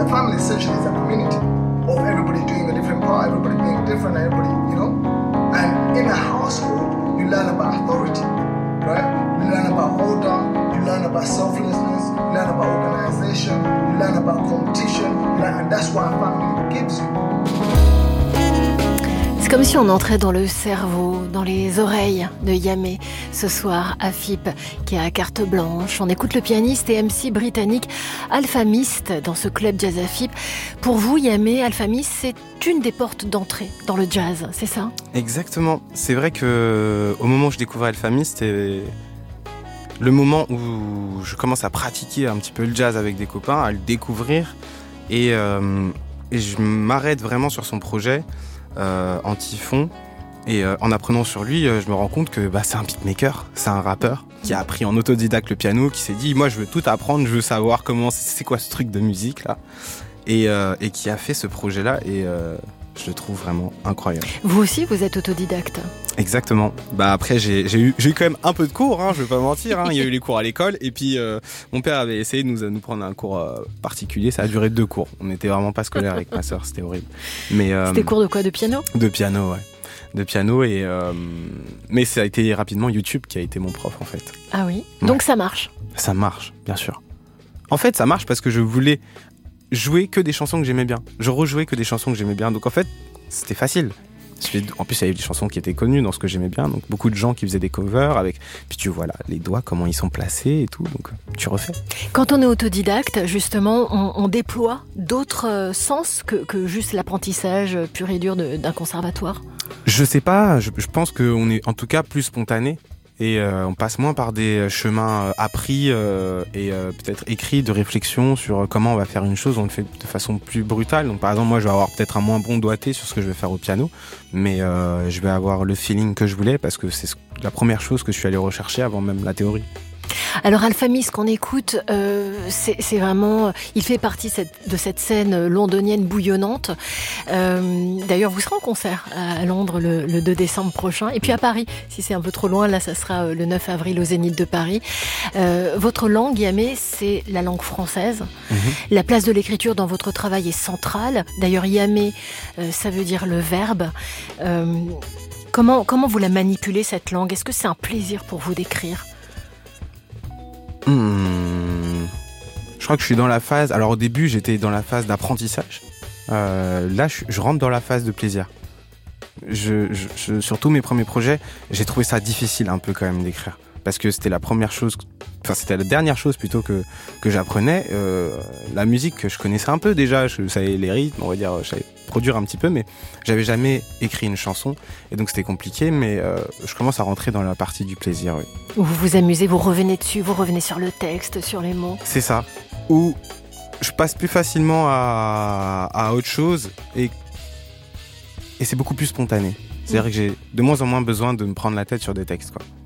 a family essentially is a community of everybody doing a different part, everybody being different, everybody, you know. And in a household, you learn about authority, right? You learn about order, you learn about selflessness, you learn about organization, you learn about competition, and that's what a family gives you. C'est comme si on entrait dans le cerveau, dans les oreilles de Yamé. Ce soir, Afip, qui est à carte blanche. On écoute le pianiste et MC britannique Alpha Mist dans ce club jazz Afip. Pour vous, Yamé, Alpha Mist, c'est une des portes d'entrée dans le jazz, c'est ça ? Exactement. C'est vrai que au moment où je découvrais Alpha Mist, c'était le moment où je commence à pratiquer un petit peu le jazz avec des copains, à le découvrir. Et je m'arrête vraiment sur son projet. Anti-fond et en apprenant sur lui je me rends compte que c'est un beatmaker, c'est un rappeur qui a appris en autodidacte le piano, qui s'est dit moi je veux tout apprendre, je veux savoir comment c'est quoi ce truc de musique là et qui a fait ce projet là et je le trouve vraiment incroyable. Vous aussi vous êtes autodidacte? Exactement. Après j'ai eu quand même un peu de cours, je vais pas mentir, il y a eu les cours à l'école et puis mon père avait essayé de nous prendre un cours particulier, ça a duré 2 cours. On n'était vraiment pas scolaire avec ma sœur, c'était horrible. Mais c'était cours de quoi, de piano? De piano, ouais. De piano et mais ça a été rapidement YouTube qui a été mon prof en fait. Ah oui. Ouais. Donc ça marche. Ça marche, bien sûr. En fait, ça marche parce que je voulais jouer que des chansons que j'aimais bien. Je rejouais que des chansons que j'aimais bien. Donc en fait, c'était facile. En plus, il y avait des chansons qui étaient connues dans ce que j'aimais bien, donc beaucoup de gens qui faisaient des covers avec. Puis tu vois là, les doigts, comment ils sont placés et tout, donc tu refais. Quand on est autodidacte, justement, on déploie d'autres sens que juste l'apprentissage pur et dur d'un conservatoire. Je sais pas, je pense qu'on est en tout cas plus spontané. Et on passe moins par des chemins appris et peut-être écrits de réflexion sur comment on va faire une chose. On le fait de façon plus brutale. Donc par exemple, moi je vais avoir peut-être un moins bon doigté sur ce que je vais faire au piano, mais je vais avoir le feeling que je voulais parce que c'est la première chose que je suis allé rechercher avant même la théorie. Alors Alpha Mist qu'on écoute, c'est vraiment, il fait partie de cette scène londonienne bouillonnante. D'ailleurs, vous serez en concert à Londres le 2 décembre prochain, et puis à Paris, si c'est un peu trop loin, là ça sera le 9 avril au Zénith de Paris. Votre langue, Yamé, c'est la langue française. La place de l'écriture dans votre travail est centrale. D'ailleurs, Yamé, ça veut dire le verbe. Comment vous la manipulez, cette langue? Est-ce que c'est un plaisir pour vous d'écrire? Je crois que je suis dans la phase. Alors au début, j'étais dans la phase d'apprentissage. Là, je rentre dans la phase de plaisir. Sur tous mes premiers projets, j'ai trouvé ça difficile un peu quand même d'écrire. Parce que c'était la dernière chose plutôt que j'apprenais. La musique que je connaissais un peu déjà, je savais les rythmes, on va dire, je savais produire un petit peu, mais j'avais jamais écrit une chanson. Et donc c'était compliqué, mais je commence à rentrer dans la partie du plaisir. Oui. Où vous vous amusez, vous revenez dessus, vous revenez sur le texte, sur les mots. C'est ça. Où je passe plus facilement à autre chose et c'est beaucoup plus spontané. C'est-à-dire que j'ai de moins en moins besoin de me prendre la tête sur des textes, quoi.